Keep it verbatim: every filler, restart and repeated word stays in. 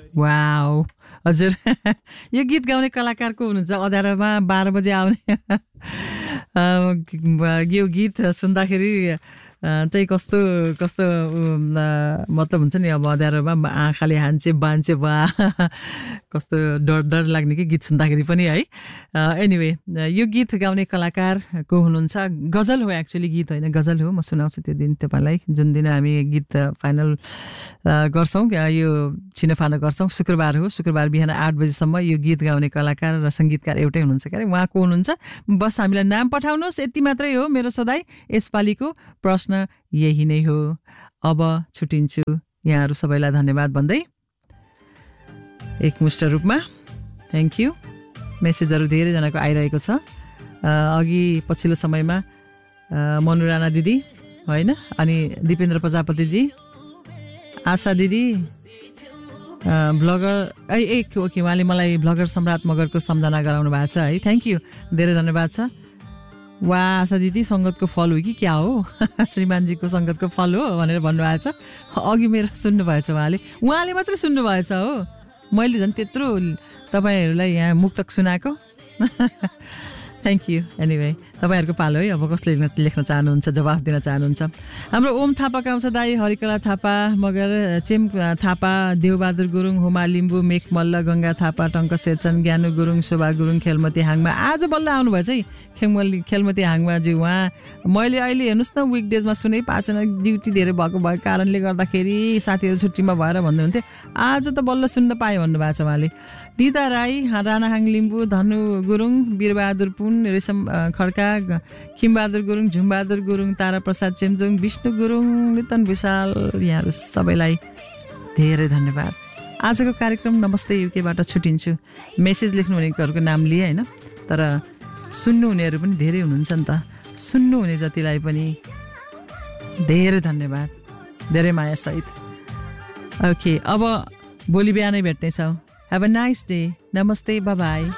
Wow हजुर यो गीत गाउने कलाकार को हुनुहुन्छ अँध्यारोमा बाह्र बजे आउने यो गीत सुन्दाखेरि चाहिँ कस्तो कस्तो मतलब हुन्छ नि अब अँध्यारोमा आँखाले हान्छे बान्छे बा कस्तो डर डर लाग्ने कि गीत सुन्दाखेरि पनि है एनिवे यो गीत गाउने कलाकार को हुनुहुन्छ गजल हो एक्चुअली गीत होइन गजल हो म सुनाउँछु त्यो दिन तपाईँलाई जुन दिन हामी गीत फाइनल गर्छौँ यो छिनोफानो गर्छौँ शुक्रबार हो शुक्रबार बिहान आठ बजीसम्म यो गीत गाउने कलाकार र सङ्गीतकार एउटै हुनुहुन्छ क्यारे उहाँको हुनुहुन्छ बस हामीलाई नाम पठाउनुहोस् यति मात्रै हो मेरो सधैँ यसपालिको प्रश्न यही नै हो अब छुटिन्छु यहाँहरू सबैलाई धन्यवाद भन्दै एकमुष्ट रूपमा थ्याङ्क यू मेसेजहरू धेरैजनाको आइरहेको छ अघि पछिल्लो समयमा मनु राणा दिदी होइन अनि दिपेन्द्र प्रजापतिजी आशा दिदी ब्लगर ए एक ओके उहाँले मलाई ब्लगर सम्राट मगरको सम्झना गराउनु भएको छ है थ्याङ्क यू धेरै धन्यवाद छ वा आशा दिदी सङ्गतको फल हो कि क्या हो श्रीमानजीको सङ्गतको फल हो भनेर भन्नुभएको छ अघि मेरो सुन्नुभएछ उहाँले उहाँले मात्रै सुन्नुभएछ हो मैले झन् त्यत्रो तपाईँहरूलाई यहाँ मुक्तक सुनाएको थ्याङ्क यू एनिवे तपाईँहरूको पालो है अब कसले लेख्न लेख्न चाहनुहुन्छ जवाफ दिन चाहनुहुन्छ हाम्रो ओम थापाका आउँछ दाई हरिकला थापा मगर चेम थापा देवबहादुर गुरुङ हुमा लिम्बू मेख मल्ल गङ्गा थापा टङ्क शेरचन ज्ञानु गुरुङ शोभा गुरुङ खेलमती हाङमा आज बल्ल आउनुभएछ है खेलमती खेलमती हाङमाजी उहाँ मैले अहिले हेर्नुहोस् न विकडेजमा सुनै पाएको छैन ड्युटी धेरै भएको भएको कारणले गर्दाखेरि साथीहरू छुट्टीमा भएर भन्नुहुन्थ्यो आज त बल्ल सुन्न पाएँ भन्नुभएको छ उहाँले दिता राई राणाहाङ लिम्बू धनु गुरुङ वीरबहादुर पुन रेशम खड्का खिमबहादुर गुरुङ झुमबहादुर गुरुङ तारा प्रसाद चेम्जोङ विष्णु गुरुङ नितन विशाल यहाँहरू सबैलाई धेरै धन्यवाद आजको कार्यक्रम नमस्ते युकेबाट छुटिन्छु मेसेज लेख्नुहुनेहरूको नाम लिए होइन तर सुन्नुहुनेहरू पनि धेरै हुनुहुन्छ नि त सुन्नुहुने जतिलाई पनि धेरै धन्यवाद धेरै मायासहित ओके अब भोलि बिहानै भेट्नेछौँ Have a nice day. Namaste. Bye-bye.